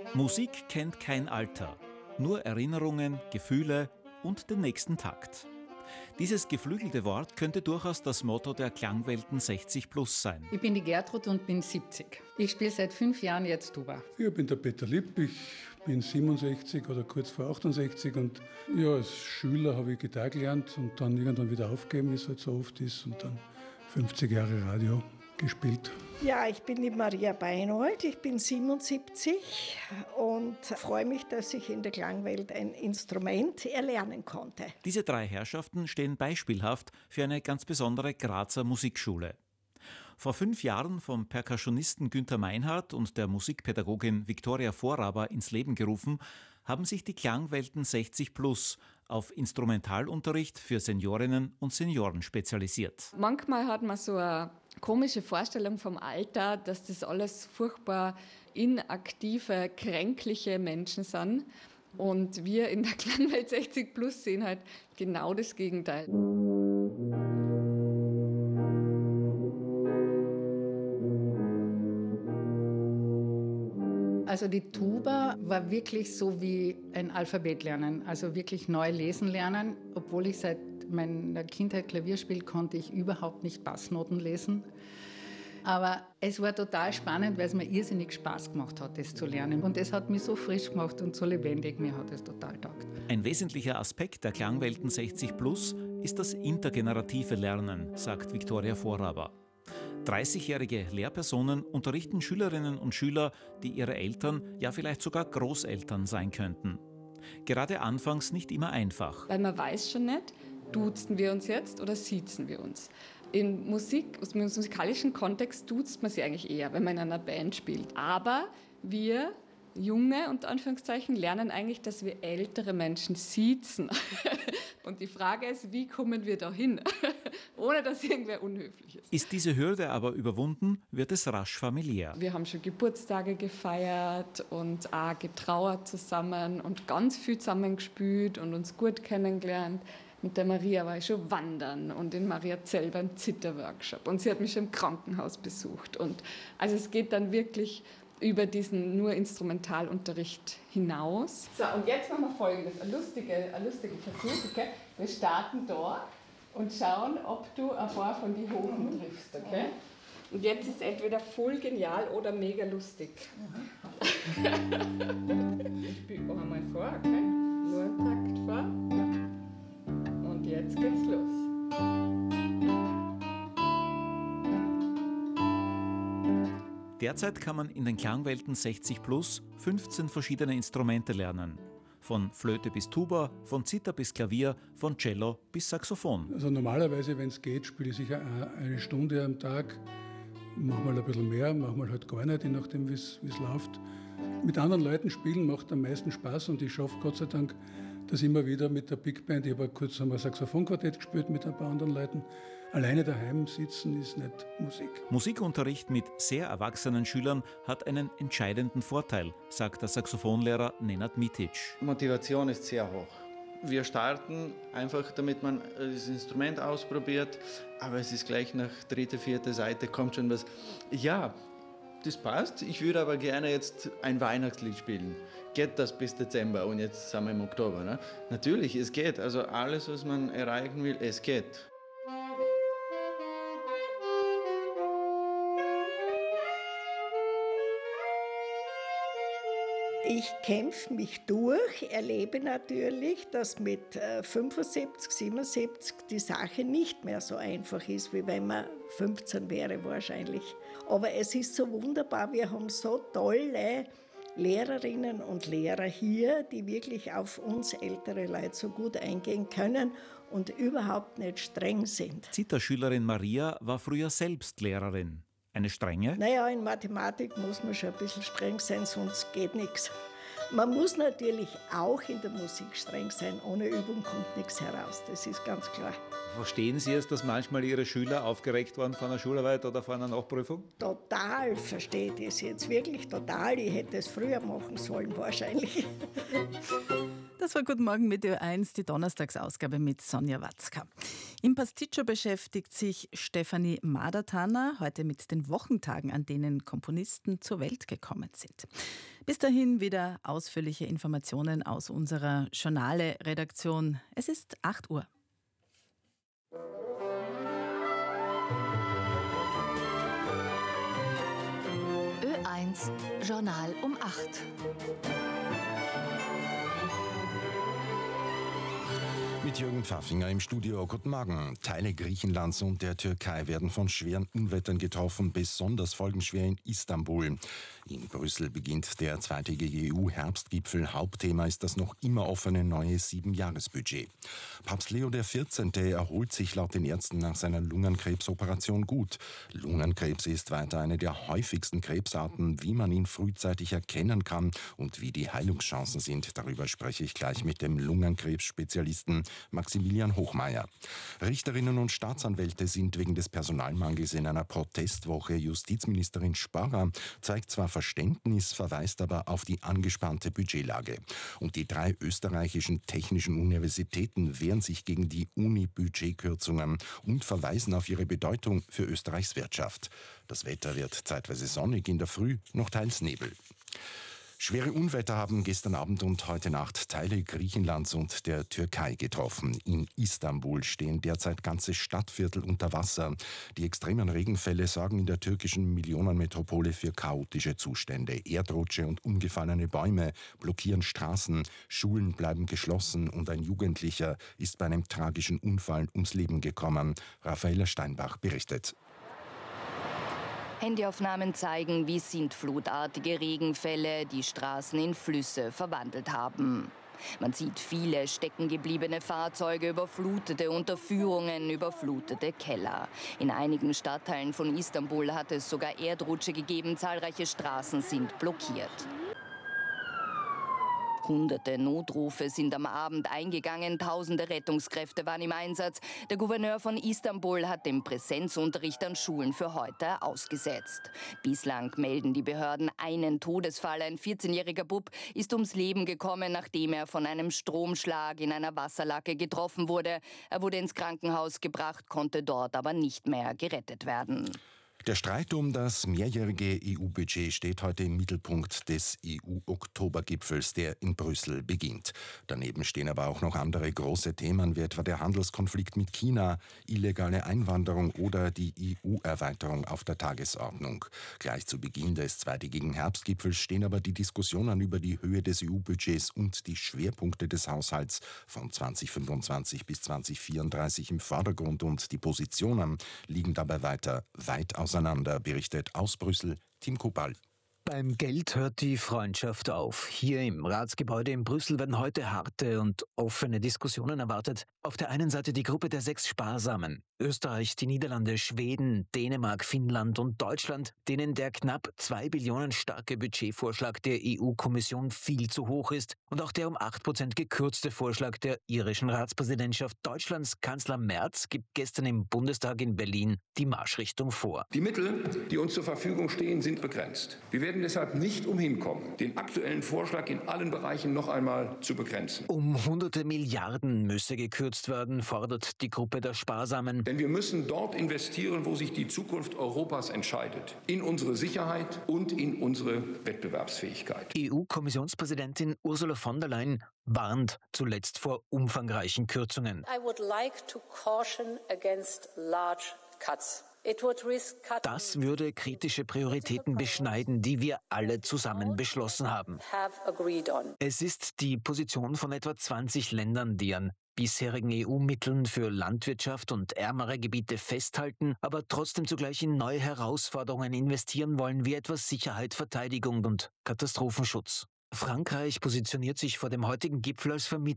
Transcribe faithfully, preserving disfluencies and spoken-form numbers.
Musik kennt kein Alter, nur Erinnerungen, Gefühle und den nächsten Takt. Dieses geflügelte Wort könnte durchaus das Motto der Klangwelten sechzig plus sein. Ich bin die Gertrud und bin siebzig. Ich spiele seit fünf Jahren jetzt Tuba. Ich bin der Peter Lipp, ich bin siebenundsechzig oder kurz vor achtundsechzig und ja, als Schüler habe ich Gitarre gelernt und dann irgendwann wieder aufgegeben, wie es halt so oft ist, und dann fünfzig Jahre Radio gespielt. Ja, ich bin die Maria Beinold, ich bin siebenundsiebzig und freue mich, dass ich in der Klangwelt ein Instrument erlernen konnte. Diese drei Herrschaften stehen beispielhaft für eine ganz besondere Grazer Musikschule. Vor fünf Jahren vom Perkussionisten Günther Meinhardt und der Musikpädagogin Viktoria Vorraber ins Leben gerufen, haben sich die Klangwelten sechzig plus auf Instrumentalunterricht für Seniorinnen und Senioren spezialisiert. Manchmal hat man so eine komische Vorstellung vom Alter, dass das alles furchtbar inaktive, kränkliche Menschen sind. Und wir in der Klangwelt sechzig plus sehen halt genau das Gegenteil. Also die Tuba war wirklich so wie ein Alphabet lernen, also wirklich neu lesen lernen. Obwohl ich seit meiner Kindheit Klavier spiele, konnte ich überhaupt nicht Bassnoten lesen. Aber es war total spannend, weil es mir irrsinnig Spaß gemacht hat, das zu lernen. Und es hat mich so frisch gemacht und so lebendig, mir hat es total taugt. Ein wesentlicher Aspekt der Klangwelten sechzig plus ist das intergenerative Lernen, sagt Viktoria Vorraber. dreißigjährige Lehrpersonen unterrichten Schülerinnen und Schüler, die ihre Eltern, ja vielleicht sogar Großeltern sein könnten. Gerade anfangs nicht immer einfach. Weil man weiß schon nicht, duzen wir uns jetzt oder siezen wir uns. In Musik, im musikalischen Kontext duzt man sich eigentlich eher, wenn man in einer Band spielt. Aber wir Junge, unter Anführungszeichen, lernen eigentlich, dass wir ältere Menschen siezen. Und die Frage ist, wie kommen wir da hin, ohne dass irgendwer unhöflich ist. Ist diese Hürde aber überwunden, wird es rasch familiär. Wir haben schon Geburtstage gefeiert und auch getrauert zusammen und ganz viel zusammengespielt und uns gut kennengelernt. Mit der Maria war ich schon wandern und in Mariazell beim Zitterworkshop. Und sie hat mich schon im Krankenhaus besucht. Und also es geht dann wirklich über diesen nur Instrumentalunterricht hinaus. So, und jetzt machen wir Folgendes, ein lustiger ein lustige Versuch. Okay? Wir starten da und schauen, ob du ein paar von die Hohen triffst. Okay? Und jetzt ist es entweder voll genial oder mega lustig. Ich spiele auch einmal vor, okay? Nur einen Takt vor. Und jetzt geht's los. Derzeit kann man in den Klangwelten sechzig plus fünfzehn verschiedene Instrumente lernen. Von Flöte bis Tuba, von Zither bis Klavier, von Cello bis Saxophon. Also normalerweise, wenn es geht, spiele ich sicher eine Stunde am Tag. Manchmal ein bisschen mehr, manchmal halt gar nicht, je nachdem, wie es läuft. Mit anderen Leuten spielen macht am meisten Spaß und ich schaffe Gott sei Dank das immer wieder mit der Big Band. Ich habe kurz einmal Saxophonquartett gespielt mit ein paar anderen Leuten. Alleine daheim sitzen ist nicht Musik. Musikunterricht mit sehr erwachsenen Schülern hat einen entscheidenden Vorteil, sagt der Saxophonlehrer Nenad Mitic. Motivation ist sehr hoch. Wir starten einfach, damit man das Instrument ausprobiert, aber es ist gleich nach dritte, vierte Seite kommt schon was. Ja, das passt. Ich würde aber gerne jetzt ein Weihnachtslied spielen. Geht das bis Dezember und jetzt sind wir im Oktober? Ne? Natürlich, es geht. Also alles, was man erreichen will, es geht. Ich kämpfe mich durch, erlebe natürlich, dass mit fünfundsiebzig, siebenundsiebzig die Sache nicht mehr so einfach ist, wie wenn man fünfzehn wäre wahrscheinlich. Aber es ist so wunderbar, wir haben so tolle Lehrerinnen und Lehrer hier, die wirklich auf uns ältere Leute so gut eingehen können und überhaupt nicht streng sind. Zitherschülerin Maria war früher selbst Lehrerin. Eine strenge? Naja, in Mathematik muss man schon ein bisschen streng sein, sonst geht nichts. Man muss natürlich auch in der Musik streng sein. Ohne Übung kommt nichts heraus, das ist ganz klar. Verstehen Sie es, dass manchmal Ihre Schüler aufgeregt waren vor einer Schularbeit oder vor einer Nachprüfung? Total verstehe ich das jetzt, wirklich total. Ich hätte es früher machen sollen, wahrscheinlich. Das war Guten Morgen mit Ö eins, die Donnerstagsausgabe mit Sonja Watzka. Im Pasticcio beschäftigt sich Stefanie Madertaner heute mit den Wochentagen, an denen Komponisten zur Welt gekommen sind. Bis dahin wieder ausführliche Informationen aus unserer Journale-Redaktion. Es ist acht Uhr. Ö eins Journal um acht. Mit Jürgen Pfaffinger im Studio. Guten Morgen. Teile Griechenlands und der Türkei werden von schweren Unwettern getroffen, besonders folgenschwer in Istanbul. In Brüssel beginnt der zweitägige E U-Herbstgipfel. Hauptthema ist das noch immer offene neue Siebenjahresbudget. Papst Leo der vierzehnte erholt sich laut den Ärzten nach seiner Lungenkrebsoperation gut. Lungenkrebs ist weiter eine der häufigsten Krebsarten. Wie man ihn frühzeitig erkennen kann und wie die Heilungschancen sind, darüber spreche ich gleich mit dem Lungenkrebsspezialisten Maximilian Hochmeier. Richterinnen und Staatsanwälte sind wegen des Personalmangels in einer Protestwoche. Justizministerin Sparrer zeigt zwar Verständnis, verweist aber auf die angespannte Budgetlage. Und die drei österreichischen technischen Universitäten wehren sich gegen die Uni-Budgetkürzungen und verweisen auf ihre Bedeutung für Österreichs Wirtschaft. Das Wetter wird zeitweise sonnig, in der Früh noch teils Nebel. Schwere Unwetter haben gestern Abend und heute Nacht Teile Griechenlands und der Türkei getroffen. In Istanbul stehen derzeit ganze Stadtviertel unter Wasser. Die extremen Regenfälle sorgen in der türkischen Millionenmetropole für chaotische Zustände. Erdrutsche und umgefallene Bäume blockieren Straßen, Schulen bleiben geschlossen und ein Jugendlicher ist bei einem tragischen Unfall ums Leben gekommen. Raffaella Steinbach berichtet. Handyaufnahmen zeigen, wie sintflutartige Regenfälle die Straßen in Flüsse verwandelt haben. Man sieht viele steckengebliebene Fahrzeuge, überflutete Unterführungen, überflutete Keller. In einigen Stadtteilen von Istanbul hat es sogar Erdrutsche gegeben, zahlreiche Straßen sind blockiert. Hunderte Notrufe sind am Abend eingegangen, tausende Rettungskräfte waren im Einsatz. Der Gouverneur von Istanbul hat den Präsenzunterricht an Schulen für heute ausgesetzt. Bislang melden die Behörden einen Todesfall. Ein vierzehnjähriger Bub ist ums Leben gekommen, nachdem er von einem Stromschlag in einer Wasserlake getroffen wurde. Er wurde ins Krankenhaus gebracht, konnte dort aber nicht mehr gerettet werden. Der Streit um das mehrjährige E U-Budget steht heute im Mittelpunkt des E U-Oktobergipfels, der in Brüssel beginnt. Daneben stehen aber auch noch andere große Themen, wie etwa der Handelskonflikt mit China, illegale Einwanderung oder die E U-Erweiterung auf der Tagesordnung. Gleich zu Beginn des zweitägigen Herbstgipfels stehen aber die Diskussionen über die Höhe des E U-Budgets und die Schwerpunkte des Haushalts von zweitausendfünfundzwanzig bis zweitausendvierunddreißig im Vordergrund und die Positionen liegen dabei weiter weit auseinander. Auseinander, berichtet aus Brüssel Tim Kubal. Beim Geld hört die Freundschaft auf. Hier im Ratsgebäude in Brüssel werden heute harte und offene Diskussionen erwartet. Auf der einen Seite die Gruppe der sechs Sparsamen. Österreich, die Niederlande, Schweden, Dänemark, Finnland und Deutschland, denen der knapp zwei Billionen starke Budgetvorschlag der E U-Kommission viel zu hoch ist und auch der um acht Prozent gekürzte Vorschlag der irischen Ratspräsidentschaft Deutschlands Kanzler Merz gibt gestern im Bundestag in Berlin die Marschrichtung vor. Die Mittel, die uns zur Verfügung stehen, sind begrenzt. Wir werden deshalb nicht umhin kommen, den aktuellen Vorschlag in allen Bereichen noch einmal zu begrenzen. Um hunderte Milliarden müsse gekürzt werden, fordert die Gruppe der Sparsamen. Denn wir müssen dort investieren, wo sich die Zukunft Europas entscheidet. In unsere Sicherheit und in unsere Wettbewerbsfähigkeit. E U-Kommissionspräsidentin Ursula von der Leyen warnt zuletzt vor umfangreichen Kürzungen. I would like to caution against large cuts. Das würde kritische Prioritäten beschneiden, die wir alle zusammen beschlossen haben. Es ist die Position von etwa zwanzig Ländern, die an bisherigen E U-Mitteln für Landwirtschaft und ärmere Gebiete festhalten, aber trotzdem zugleich in neue Herausforderungen investieren wollen, wie etwa Sicherheit, Verteidigung und Katastrophenschutz. Frankreich positioniert sich vor dem heutigen Gipfel als Vermittler